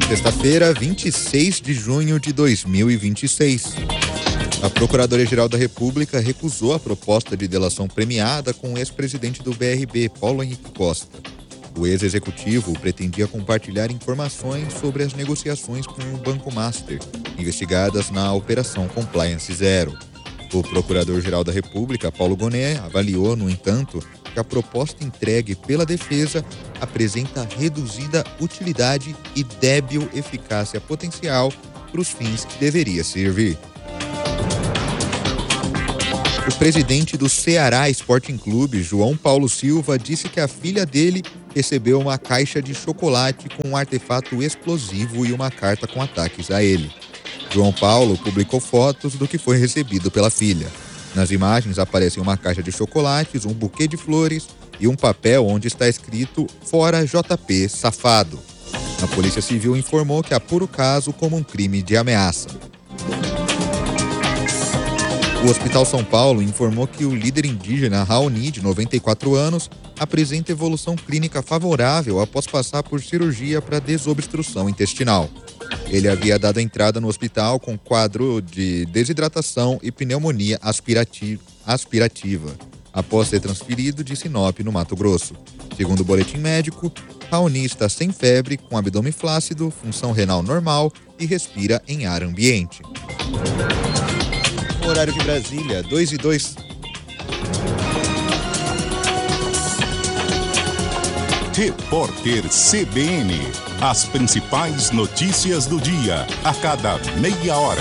Sexta-feira, 26 de junho de 2026. A Procuradoria-Geral da República recusou a proposta de delação premiada com o ex-presidente do BRB, Paulo Henrique Costa. O ex-executivo pretendia compartilhar informações sobre as negociações com o Banco Master, investigadas na Operação Compliance Zero. O Procurador-Geral da República, Paulo Gonet, avaliou, no entanto, que a proposta entregue pela defesa apresenta reduzida utilidade e débil eficácia potencial para os fins que deveria servir. O presidente do Ceará Sporting Clube, João Paulo Silva, disse que a filha dele recebeu uma caixa de chocolate com um artefato explosivo e uma carta com ataques a ele. João Paulo publicou fotos do que foi recebido pela filha. Nas imagens aparecem uma caixa de chocolates, um buquê de flores e um papel onde está escrito "Fora JP, safado". A Polícia Civil informou que apura o caso como um crime de ameaça. O Hospital São Paulo informou que o líder indígena Raoni, de 94 anos, apresenta evolução clínica favorável após passar por cirurgia para desobstrução intestinal. Ele havia dado entrada no hospital com quadro de desidratação e pneumonia aspirativa, após ser transferido de Sinop, no Mato Grosso. Segundo o boletim médico, Raoni está sem febre, com abdômen flácido, função renal normal e respira em ar ambiente. Horário de Brasília, 2:02. Repórter CBN. As principais notícias do dia, a cada meia hora.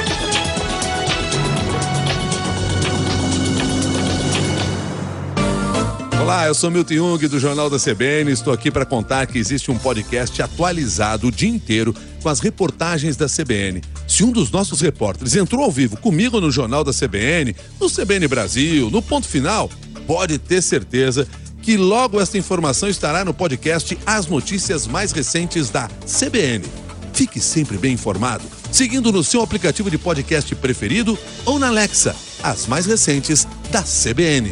Olá, eu sou Milton Jung, do Jornal da CBN. Estou aqui para contar que existe um podcast atualizado o dia inteiro com as reportagens da CBN. Se um dos nossos repórteres entrou ao vivo comigo no Jornal da CBN, no CBN Brasil, no Ponto Final, pode ter certeza que logo esta informação estará no podcast As Notícias Mais Recentes da CBN. Fique sempre bem informado, seguindo no seu aplicativo de podcast preferido ou na Alexa, as mais recentes da CBN.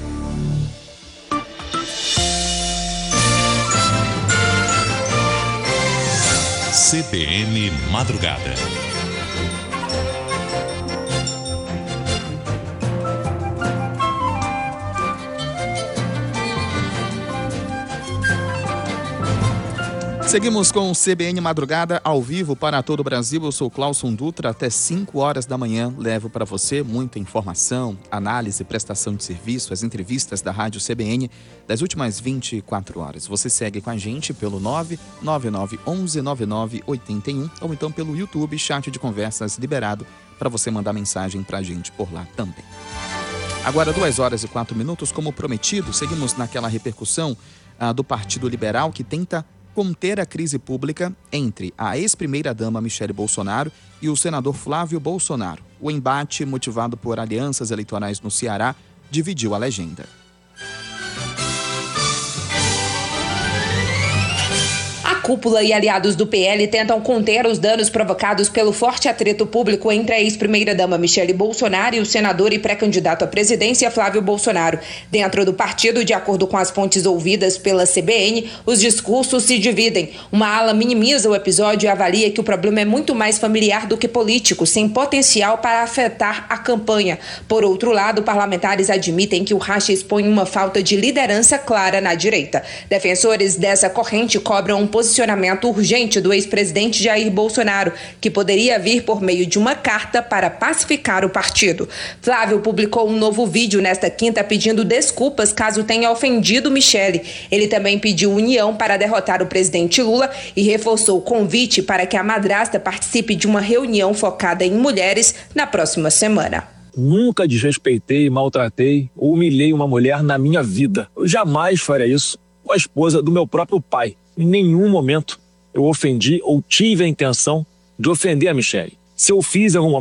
CBN Madrugada. Seguimos com o CBN Madrugada ao vivo para todo o Brasil. Eu sou Clauson Dutra. Até 5 horas da manhã levo para você muita informação, análise, prestação de serviço, as entrevistas da Rádio CBN das últimas 24 horas. Você segue com a gente pelo 999119981 ou então pelo YouTube, chat de conversas liberado para você mandar mensagem para a gente por lá também. Agora 2h04, como prometido, seguimos naquela repercussão do Partido Liberal que tenta conter a crise pública entre a ex-primeira-dama Michele Bolsonaro e o senador Flávio Bolsonaro. O embate, motivado por alianças eleitorais no Ceará, dividiu a legenda. A cúpula e aliados do PL tentam conter os danos provocados pelo forte atrito público entre a ex-primeira-dama Michele Bolsonaro e o senador e pré-candidato à presidência Flávio Bolsonaro. Dentro do partido, de acordo com as fontes ouvidas pela CBN, os discursos se dividem. Uma ala minimiza o episódio e avalia que o problema é muito mais familiar do que político, sem potencial para afetar a campanha. Por outro lado, parlamentares admitem que o racha expõe uma falta de liderança clara na direita. Defensores dessa corrente cobram um posicionamento urgente do ex-presidente Jair Bolsonaro, que poderia vir por meio de uma carta para pacificar o partido. Flávio publicou um novo vídeo nesta quinta pedindo desculpas caso tenha ofendido Michele. Ele também pediu união para derrotar o presidente Lula e reforçou o convite para que a madrasta participe de uma reunião focada em mulheres na próxima semana. Nunca desrespeitei, maltratei ou humilhei uma mulher na minha vida. Eu jamais faria isso com a esposa do meu próprio pai. Em nenhum momento eu ofendi ou tive a intenção de ofender a Michele. Se eu fiz em algum momento,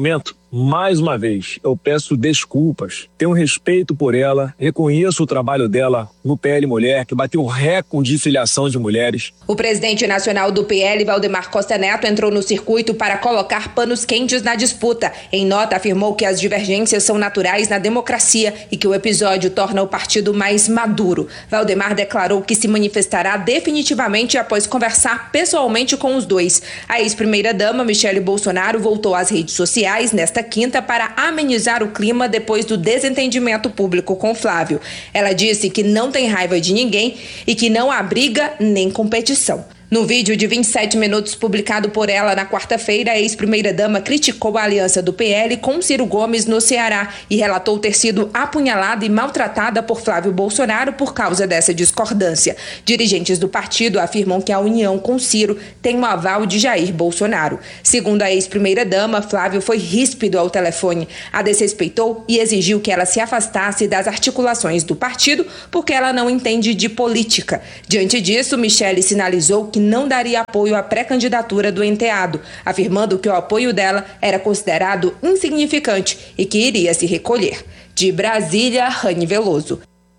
Mais uma vez, eu peço desculpas. Tenho respeito por ela, reconheço o trabalho dela no PL Mulher, que bateu recorde de filiação de mulheres. O presidente nacional do PL, Valdemar Costa Neto, entrou no circuito para colocar panos quentes na disputa. Em nota, afirmou que as divergências são naturais na democracia e que o episódio torna o partido mais maduro. Valdemar declarou que se manifestará definitivamente após conversar pessoalmente com os dois. A ex-primeira-dama, Michele Bolsonaro, voltou às redes sociais nesta quinta para amenizar o clima depois do desentendimento público com Flávio. Ela disse que não tem raiva de ninguém e que não há briga nem competição. No vídeo de 27 minutos publicado por ela na quarta-feira, a ex-primeira-dama criticou a aliança do PL com Ciro Gomes no Ceará e relatou ter sido apunhalada e maltratada por Flávio Bolsonaro por causa dessa discordância. Dirigentes do partido afirmam que a união com Ciro tem o aval de Jair Bolsonaro. Segundo a ex-primeira-dama, Flávio foi ríspido ao telefone, a desrespeitou e exigiu que ela se afastasse das articulações do partido porque ela não entende de política. Diante disso, Michele sinalizou que não daria apoio à pré-candidatura do enteado, afirmando que o apoio dela era considerado insignificante e que iria se recolher. De Brasília, Rani Veloso.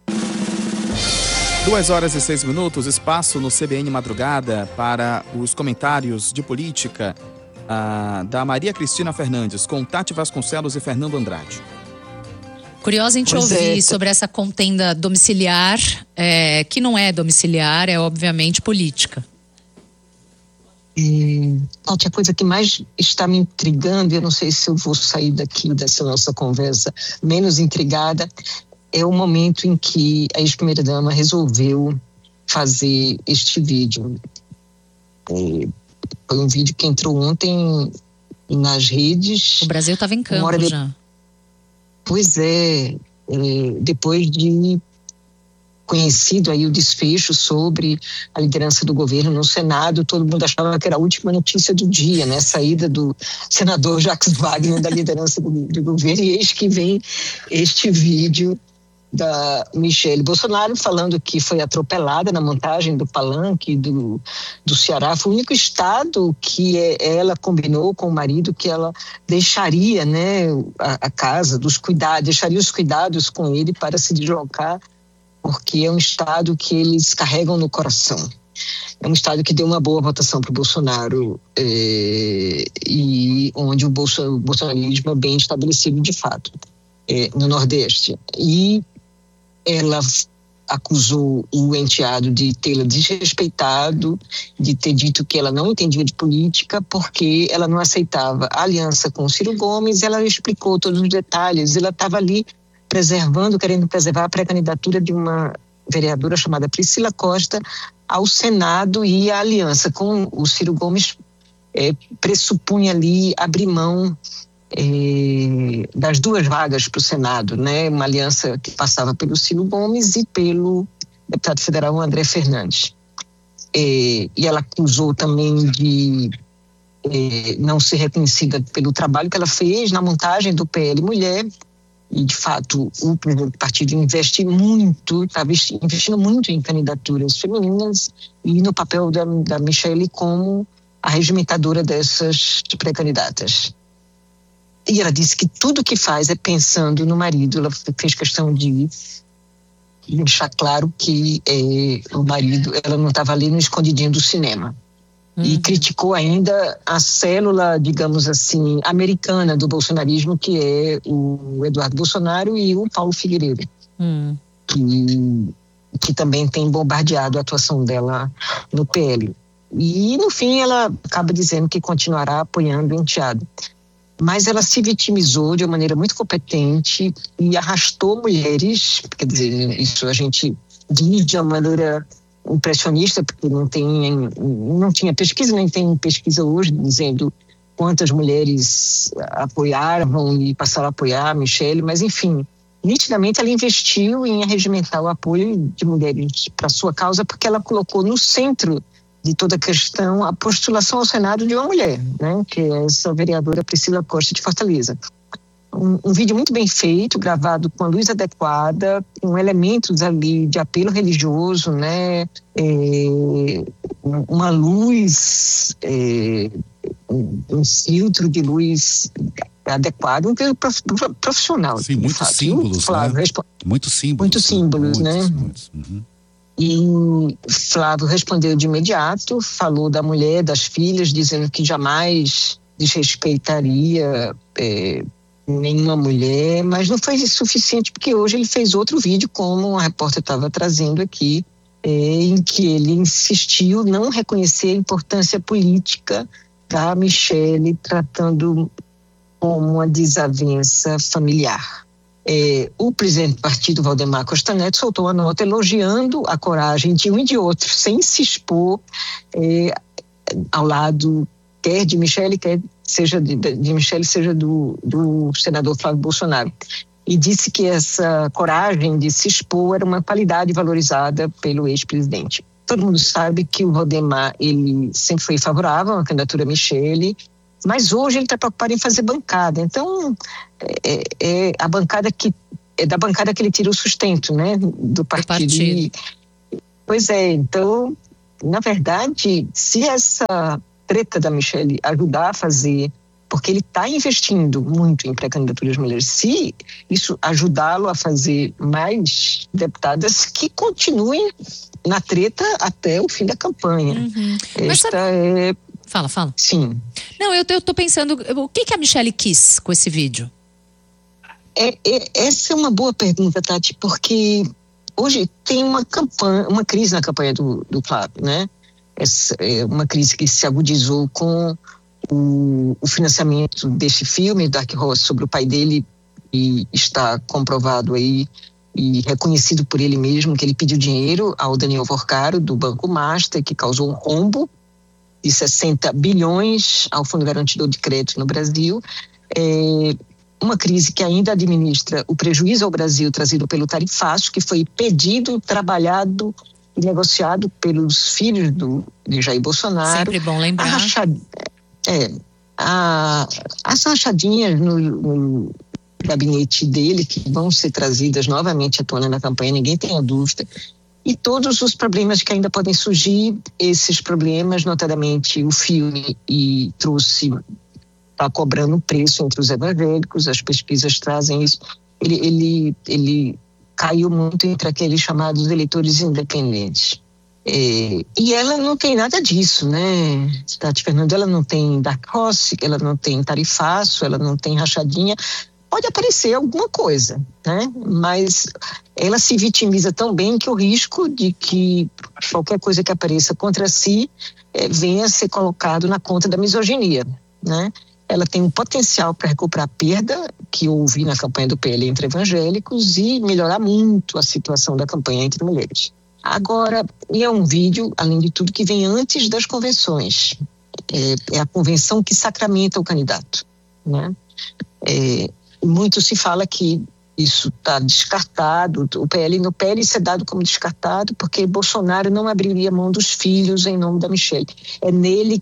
2h06, espaço no CBN Madrugada para os comentários de política da Maria Cristina Fernandes, com Tati Vasconcelos e Fernando Andrade. Curiosa em te ouvir sobre essa contenda domiciliar, que não é domiciliar, é obviamente política. Tati, a coisa que mais está me intrigando, eu não sei se eu vou sair daqui dessa nossa conversa menos intrigada, é o momento em que a ex-primeira-dama resolveu fazer este vídeo. Foi um vídeo que entrou ontem nas redes. O Brasil estava em campo já. Pois é, depois de conhecido aí o desfecho sobre a liderança do governo no Senado, todo mundo achava que era a última notícia do dia, né? Saída do senador Jacques Wagner da liderança do governo, e eis que vem este vídeo da Michele Bolsonaro falando que foi atropelada na montagem do palanque do Ceará. Foi o único estado que ela combinou com o marido que ela deixaria, né, a casa dos cuidados, deixaria os cuidados com ele para se deslocar, porque é um estado que eles carregam no coração. É um estado que deu uma boa votação para o Bolsonaro e onde o bolsonarismo é bem estabelecido de fato, no Nordeste. E ela acusou o enteado de tê-la desrespeitado, de ter dito que ela não entendia de política porque ela não aceitava a aliança com o Ciro Gomes. Ela explicou todos os detalhes. Ela estava ali querendo preservar a pré-candidatura de uma vereadora chamada Priscila Costa ao Senado, e a aliança com o Ciro Gomes pressupunha ali abrir mão das duas vagas para o Senado, né? Uma aliança que passava pelo Ciro Gomes e pelo deputado federal André Fernandes. E ela acusou também de não ser reconhecida pelo trabalho que ela fez na montagem do PL Mulher. E, de fato, o presidente do partido estava investindo muito em candidaturas femininas e no papel da Michele como a regimentadora dessas pré-candidatas. E ela disse que tudo que faz é pensando no marido. Ela fez questão de deixar claro que o marido, ela não estava ali no escondidinho do cinema. E criticou ainda a célula, digamos assim, americana do bolsonarismo, que é o Eduardo Bolsonaro e o Paulo Figueiredo, que também tem bombardeado a atuação dela no PL. E, no fim, ela acaba dizendo que continuará apoiando o enteado. Mas ela se vitimizou de uma maneira muito competente e arrastou mulheres, quer dizer, isso a gente diz de uma maneira impressionista, porque não tinha pesquisa, nem tem pesquisa hoje dizendo quantas mulheres apoiaram e passaram a apoiar a Michele, mas enfim, nitidamente ela investiu em arregimentar o apoio de mulheres para sua causa, porque ela colocou no centro de toda a questão a postulação ao Senado de uma mulher, né, que é essa vereadora Priscila Costa de Fortaleza. Um vídeo muito bem feito, gravado com a luz adequada, com elementos ali de apelo religioso, né? Uma luz, um filtro de luz adequado, um período profissional. Sim, muitos símbolos, Flávio, né? Muitos símbolos. Muitos símbolos, né? Muitos. Uhum. E Flávio respondeu de imediato, falou da mulher, das filhas, dizendo que jamais desrespeitaria nenhuma mulher, mas não foi suficiente, porque hoje ele fez outro vídeo, como a repórter estava trazendo aqui, em que ele insistiu não reconhecer a importância política da Michelle, tratando como uma desavença familiar. O presidente do partido, Valdemar Costa Neto, soltou uma nota elogiando a coragem de um e de outro, sem se expor ao lado, quer de Michelle, quer seja de Michelle, seja do senador Flávio Bolsonaro. E disse que essa coragem de se expor era uma qualidade valorizada pelo ex-presidente. Todo mundo sabe que o Valdemar, ele sempre foi favorável à candidatura Michelle, mas hoje ele está preocupado em fazer bancada. Então, a bancada da bancada que ele tira o sustento, né, do partido. Pois é, então, na verdade, se essa treta da Michelle ajudar a fazer, porque ele está investindo muito em pré-candidaturas de mulheres, se isso ajudá-lo a fazer mais deputadas que continuem na treta até o fim da campanha. Uhum. Fala. Sim. Não, eu tô pensando, o que a Michelle quis com esse vídeo? Essa é uma boa pergunta, Tati, porque hoje tem uma crise na campanha do Flávio, né? Essa é uma crise que se agudizou com o financiamento desse filme, Dark Horse, sobre o pai dele, e está comprovado aí e reconhecido por ele mesmo que ele pediu dinheiro ao Daniel Vorcaro, do Banco Master, que causou um rombo de 60 bilhões ao Fundo Garantidor de Crédito no Brasil. Uma crise que ainda administra o prejuízo ao Brasil trazido pelo tarifaço, que foi pedido, trabalhado e negociado pelos filhos de Jair Bolsonaro. Sempre bom lembrar. As rachadinhas no gabinete dele, que vão ser trazidas novamente à tona na campanha, ninguém tem a dúvida. E todos os problemas que ainda podem surgir, esses problemas, notadamente o filme, e está cobrando preço entre os evangélicos, as pesquisas trazem isso. Ele caiu muito entre aqueles chamados eleitores independentes. E ela não tem nada disso, né, Tati Fernando? Ela não tem Dark Horse, ela não tem tarifaço, ela não tem rachadinha. Pode aparecer alguma coisa, né? Mas ela se vitimiza tão bem que o risco de que qualquer coisa que apareça contra si venha a ser colocado na conta da misoginia, né? Ela tem um potencial para recuperar a perda que houve na campanha do PL entre evangélicos e melhorar muito a situação da campanha entre mulheres. Agora, é um vídeo, além de tudo, que vem antes das convenções. É a convenção que sacramenta o candidato, né? Muito se fala que isso está descartado, no PL isso é dado como descartado porque Bolsonaro não abriria mão dos filhos em nome da Michelle. É neles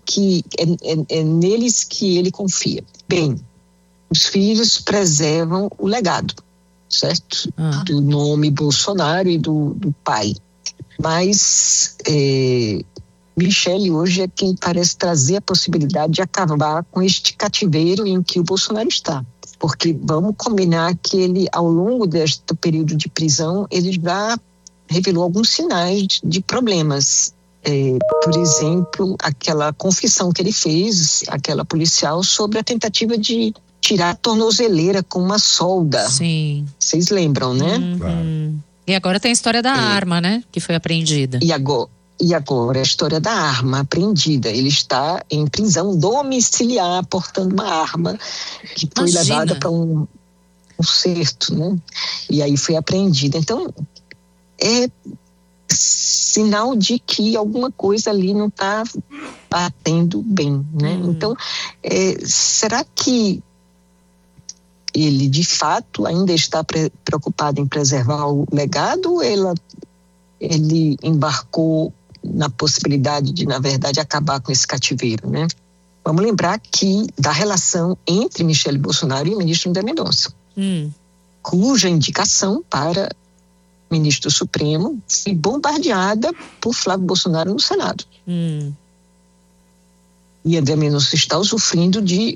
que ele confia. Bem, os filhos preservam o legado, certo? Do nome Bolsonaro e do pai. Mas Michelle hoje é quem parece trazer a possibilidade de acabar com este cativeiro em que o Bolsonaro está. Porque vamos combinar que ele, ao longo deste período de prisão, ele já revelou alguns sinais de problemas. Por exemplo, aquela confissão que ele fez, aquela policial, sobre a tentativa de tirar a tornozeleira com uma solda. Sim. Vocês lembram, né? Uhum. E agora tem a história da arma, né? Que foi apreendida. E agora a história da arma apreendida. Ele está em prisão domiciliar, portando uma arma que foi levada para um concerto, né? E aí foi apreendida. Então, é sinal de que alguma coisa ali não está batendo bem, né? Então, será que ele, de fato, ainda está preocupado em preservar o legado, ou ele embarcou na possibilidade de, na verdade, acabar com esse cativeiro, né? Vamos lembrar da relação entre Michelle Bolsonaro e o ministro André Mendonça, cuja indicação para ministro do Supremo foi bombardeada por Flávio Bolsonaro no Senado. E André Mendonça está usufruindo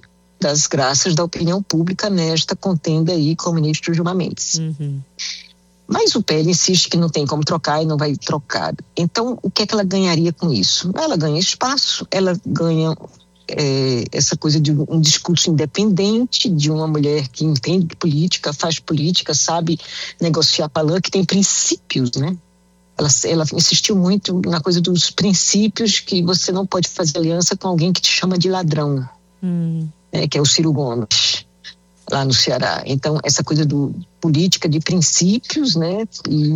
das graças da opinião pública nesta contenda aí com o ministro Gilmar Mendes. Mas o PL insiste que não tem como trocar e não vai trocar. Então, o que é que ela ganharia com isso? Ela ganha espaço, ela ganha essa coisa de um discurso independente, de uma mulher que entende de política, faz política, sabe negociar palanque, tem princípios, né? Ela insistiu muito na coisa dos princípios, que você não pode fazer aliança com alguém que te chama de ladrão, que é o Ciro Gomes, lá no Ceará. Então, essa coisa do política de princípios, né?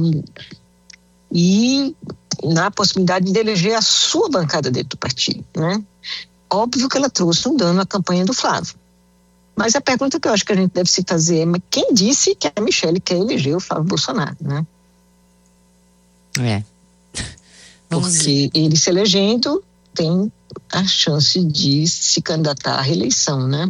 E na possibilidade de eleger a sua bancada dentro do partido, né? Óbvio que ela trouxe um dano à campanha do Flávio. Mas a pergunta que eu acho que a gente deve se fazer é: mas quem disse que a Michelle quer eleger o Flávio Bolsonaro, né? Porque ele se elegendo tem a chance de se candidatar à reeleição, né?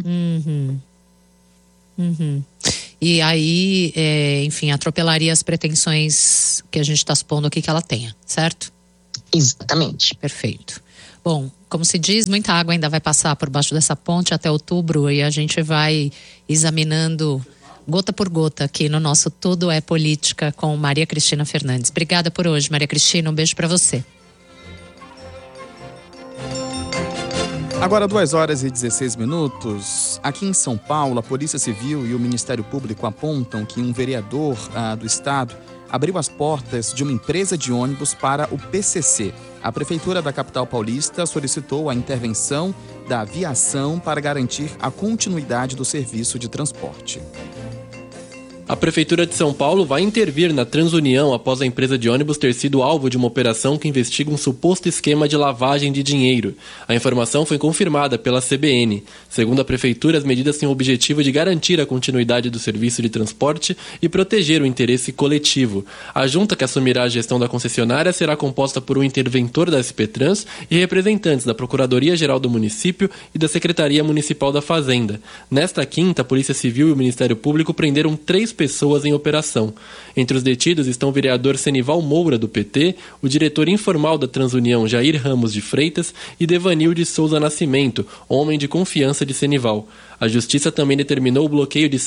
E aí, enfim, atropelaria as pretensões que a gente está supondo aqui que ela tenha, certo? Exatamente. Perfeito. Bom, como se diz, muita água ainda vai passar por baixo dessa ponte até outubro, e a gente vai examinando gota por gota aqui no nosso Tudo é Política com Maria Cristina Fernandes. Obrigada por hoje, Maria Cristina, um beijo para você. Agora 2h16. Aqui em São Paulo, a Polícia Civil e o Ministério Público apontam que um vereador do estado abriu as portas de uma empresa de ônibus para o PCC. A Prefeitura da capital paulista solicitou a intervenção da aviação para garantir a continuidade do serviço de transporte. A Prefeitura de São Paulo vai intervir na Transunião após a empresa de ônibus ter sido alvo de uma operação que investiga um suposto esquema de lavagem de dinheiro. A informação foi confirmada pela CBN. Segundo a Prefeitura, as medidas têm o objetivo de garantir a continuidade do serviço de transporte e proteger o interesse coletivo. A junta que assumirá a gestão da concessionária será composta por um interventor da SP Trans e representantes da Procuradoria-Geral do município e da Secretaria Municipal da Fazenda. Nesta quinta, a Polícia Civil e o Ministério Público prenderam 3 pessoas em operação. Entre os detidos estão o vereador Senival Moura, do PT, o diretor informal da Transunião, Jair Ramos de Freitas, e Devanil de Souza Nascimento, homem de confiança de Senival. A Justiça também determinou o bloqueio de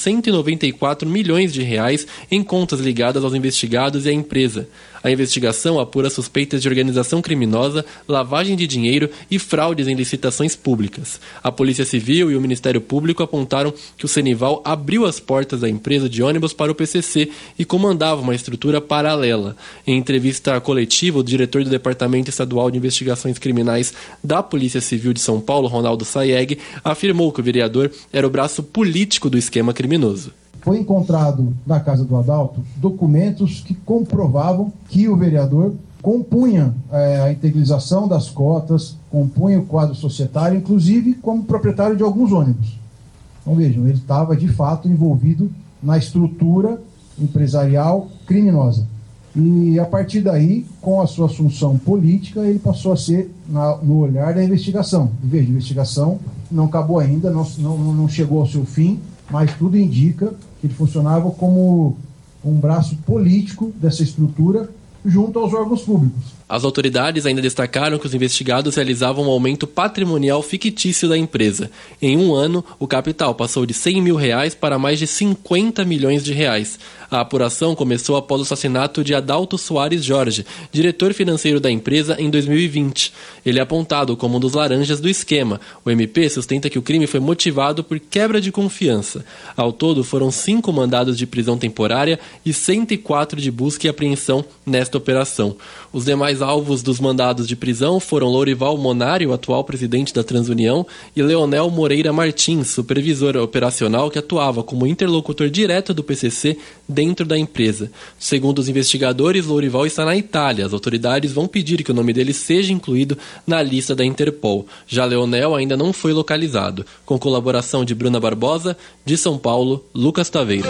194 milhões de reais em contas ligadas aos investigados e à empresa. A investigação apura suspeitas de organização criminosa, lavagem de dinheiro e fraudes em licitações públicas. A Polícia Civil e o Ministério Público apontaram que o Senival abriu as portas da empresa de ônibus para o PCC e comandava uma estrutura paralela. Em entrevista coletiva, o diretor do Departamento Estadual de Investigações Criminais da Polícia Civil de São Paulo, Ronaldo Sayeg, afirmou que o vereador era o braço político do esquema criminoso. Foi encontrado na casa do Adalto documentos que comprovavam que o vereador compunha a integrização das cotas, compunha o quadro societário, inclusive como proprietário de alguns ônibus. Então vejam, ele estava de fato envolvido na estrutura empresarial criminosa. E a partir daí, com a sua assunção política, ele passou a ser no olhar da investigação. E veja, a investigação não acabou ainda, não chegou ao seu fim, mas tudo indica que ele funcionava como um braço político dessa estrutura junto aos órgãos públicos. As autoridades ainda destacaram que os investigados realizavam um aumento patrimonial fictício da empresa. Em um ano, o capital passou de R$100 mil para mais de 50 milhões de reais. A apuração começou após o assassinato de Adalto Soares Jorge, diretor financeiro da empresa, em 2020. Ele é apontado como um dos laranjas do esquema. O MP sustenta que o crime foi motivado por quebra de confiança. Ao todo, foram 5 mandados de prisão temporária e 104 de busca e apreensão nesta operação. Os demais alvos dos mandados de prisão foram Lourival Monari, o atual presidente da Transunião, e Leonel Moreira Martins, supervisor operacional que atuava como interlocutor direto do PCC dentro da empresa. Segundo os investigadores, Lourival está na Itália. As autoridades vão pedir que o nome dele seja incluído na lista da Interpol. Já Leonel ainda não foi localizado. Com colaboração de Bruna Barbosa, de São Paulo, Lucas Taveira.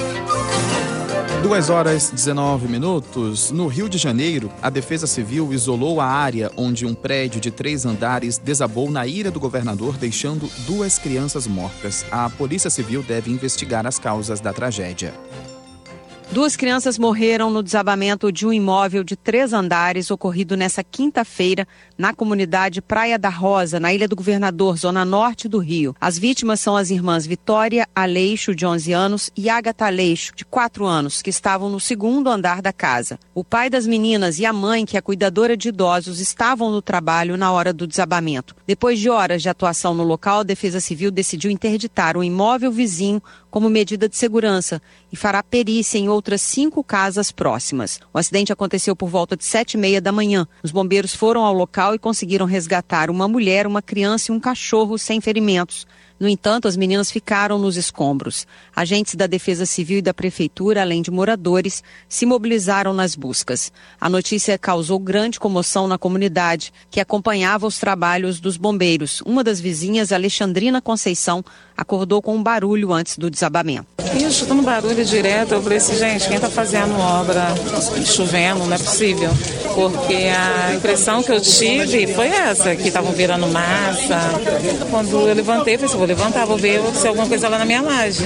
2h19. No Rio de Janeiro, a Defesa Civil isolou a área onde um prédio de 3 andares desabou na ira do governador, deixando 2 crianças mortas. A Polícia Civil deve investigar as causas da tragédia. 2 crianças morreram no desabamento de um imóvel de 3 andares ocorrido nesta quinta-feira na comunidade Praia da Rosa, na Ilha do Governador, zona norte do Rio. As vítimas são as irmãs Vitória Aleixo, de 11 anos, e Agatha Aleixo, de 4 anos, que estavam no 2º andar da casa. O pai das meninas e a mãe, que é cuidadora de idosos, estavam no trabalho na hora do desabamento. Depois de horas de atuação no local, a Defesa Civil decidiu interditar o imóvel vizinho como medida de segurança e fará perícia em outras 5 casas próximas. O acidente aconteceu por volta de 7h30 da manhã. Os bombeiros foram ao local e conseguiram resgatar uma mulher, uma criança e um cachorro sem ferimentos. No entanto, as meninas ficaram nos escombros. Agentes da Defesa Civil e da Prefeitura, além de moradores, se mobilizaram nas buscas. A notícia causou grande comoção na comunidade, que acompanhava os trabalhos dos bombeiros. Uma das vizinhas, Alexandrina Conceição, acordou com um barulho antes do desabamento. Escutando barulho direto, eu falei assim, gente, quem está fazendo obra chovendo, não é possível. Porque a impressão que eu tive foi essa, que estavam virando massa. Quando eu levantei, eu falei assim, vou levantar, vou ver se alguma coisa lá na minha laje.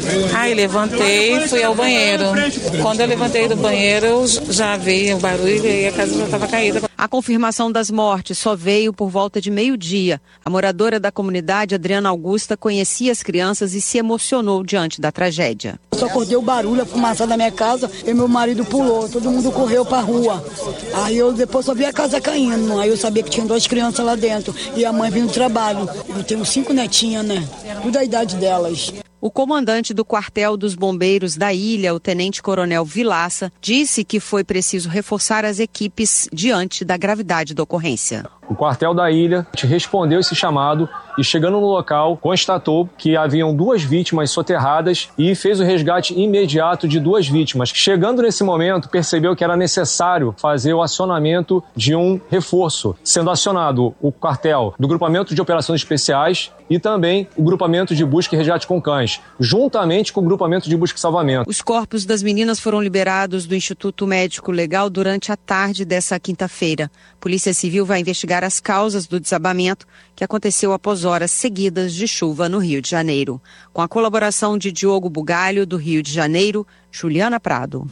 Aí levantei e fui ao banheiro. Quando eu levantei do banheiro, eu já vi o barulho e a casa já estava caída. A confirmação das mortes só veio por volta de meio-dia. A moradora da comunidade, Adriana Augusta, conhecia as crianças e se emocionou diante da tragédia. Eu só acordei o barulho, a fumaça da minha casa e meu marido pulou, todo mundo correu para a rua. Aí eu depois só vi a casa caindo, aí eu sabia que tinha 2 crianças lá dentro e a mãe vindo do trabalho. Eu tenho 5 netinhas, né? Tudo a idade delas. O comandante do quartel dos bombeiros da ilha, o tenente-coronel Vilaça, disse que foi preciso reforçar as equipes diante da gravidade da ocorrência. O quartel da ilha respondeu esse chamado e, chegando no local, constatou que haviam 2 vítimas soterradas e fez o resgate imediato de 2 vítimas. Chegando nesse momento, percebeu que era necessário fazer o acionamento de um reforço, sendo acionado o quartel do Grupamento de Operações Especiais e também o Grupamento de Busca e Resgate com Cães, juntamente com o Grupamento de Busca e Salvamento. Os corpos das meninas foram liberados do Instituto Médico Legal durante a tarde dessa quinta-feira. A Polícia Civil vai investigar as causas do desabamento que aconteceu após horas seguidas de chuva no Rio de Janeiro. Com a colaboração de Diogo Bugalho, do Rio de Janeiro, Juliana Prado.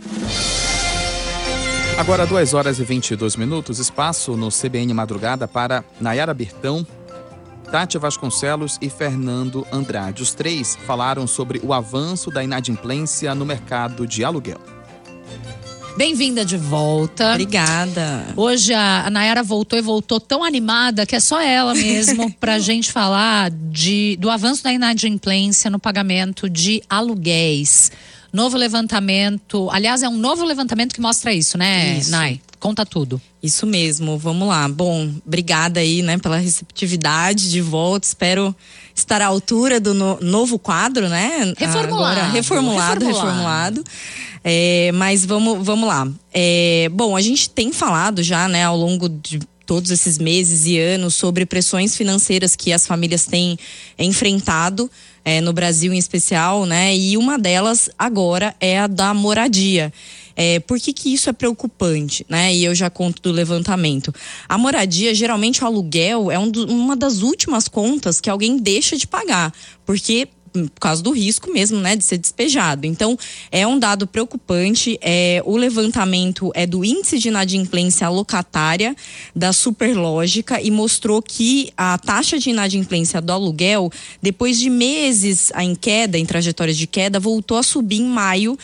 Agora 2h22, espaço no CBN Madrugada para Nayara Bertão, Tati Vasconcelos e Fernando Andrade. Os 3 falaram sobre o avanço da inadimplência no mercado de aluguel. Bem-vinda de volta. Obrigada. Hoje a Nayara voltou e voltou tão animada que é só ela mesmo pra gente falar do avanço da inadimplência no pagamento de aluguéis. Novo levantamento, aliás, é um novo levantamento que mostra isso, né, Isso. Nay? Conta tudo. Isso mesmo, vamos lá. Bom, obrigada aí, né, pela receptividade de volta. Espero estar à altura do novo quadro, né? Reformulado. Agora, reformulado. Mas vamos lá. Bom, a gente tem falado já, né, ao longo de todos esses meses e anos sobre pressões financeiras que as famílias têm enfrentado no Brasil em especial, né? E uma delas agora é a da moradia. Por que isso é preocupante, né? E eu já conto do levantamento. A moradia, geralmente o aluguel é uma das últimas contas que alguém deixa de pagar, porque por causa do risco mesmo, né, de ser despejado. Então, é um dado preocupante. O levantamento é do Índice de Inadimplência Locatária da Superlógica e mostrou que a taxa de inadimplência do aluguel, depois de meses em queda, em trajetórias de queda, voltou a subir em maio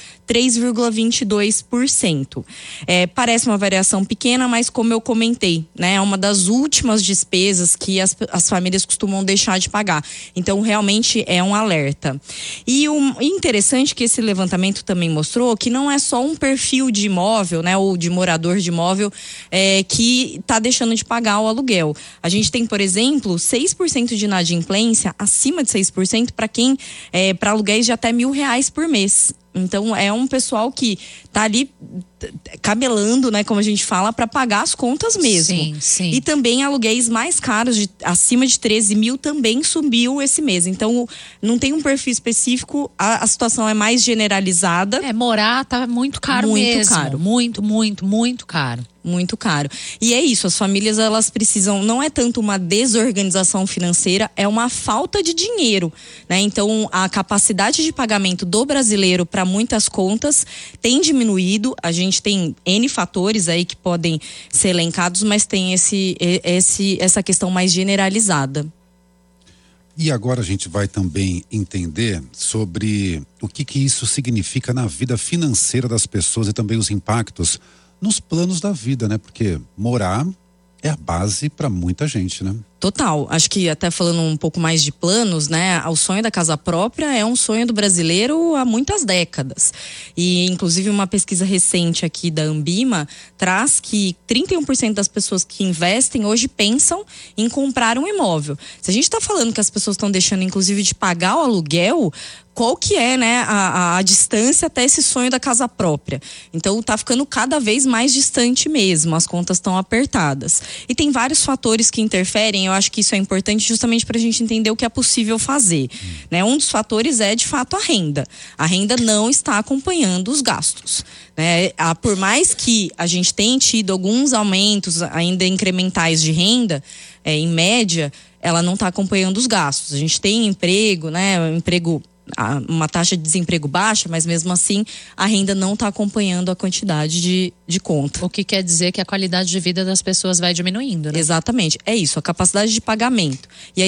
3,22%. Parece uma variação pequena, mas como eu comentei, né, é uma das últimas despesas que as famílias costumam deixar de pagar. Então, realmente é um alerta. E o interessante é que esse levantamento também mostrou que não é só um perfil de imóvel, né, ou de morador de imóvel que está deixando de pagar o aluguel. A gente tem, por exemplo, 6% de inadimplência, acima de 6%, para aluguéis de até R$1.000 por mês. Então, é um pessoal que tá ali cabelando, né, como a gente fala, para pagar as contas mesmo. Sim, sim. E também aluguéis mais caros, acima de 13 mil, também subiu esse mês. Então, não tem um perfil específico, a situação é mais generalizada. Morar tá muito caro mesmo. Muito caro. Muito, muito, muito caro. muito caro. E é isso, as famílias elas precisam, não é tanto uma desorganização financeira, é uma falta de dinheiro, né? Então a capacidade de pagamento do brasileiro para muitas contas tem diminuído, a gente tem N fatores aí que podem ser elencados, mas tem essa questão mais generalizada. E agora a gente vai também entender sobre o que isso significa na vida financeira das pessoas e também os impactos nos planos da vida, né? Porque morar é a base para muita gente, né? Total, acho que até falando um pouco mais de planos, né? O sonho da casa própria é um sonho do brasileiro há muitas décadas. E inclusive uma pesquisa recente aqui da Ambima traz que 31% das pessoas que investem hoje pensam em comprar um imóvel. Se a gente está falando que as pessoas estão deixando inclusive de pagar o aluguel, qual que é, né, a distância até esse sonho da casa própria? Então tá ficando cada vez mais distante mesmo, as contas estão apertadas. E tem vários fatores que interferem, eu acho que isso é importante justamente para a gente entender o que é possível fazer. Né? Um dos fatores é, de fato, a renda. A renda não está acompanhando os gastos. Né? Por mais que a gente tenha tido alguns aumentos ainda incrementais de renda, em média, ela não está acompanhando os gastos. A gente tem emprego, né, uma taxa de desemprego baixa, mas mesmo assim a renda não está acompanhando a quantidade de conta. O que quer dizer que a qualidade de vida das pessoas vai diminuindo, né? Exatamente, é isso, a capacidade de pagamento. E aí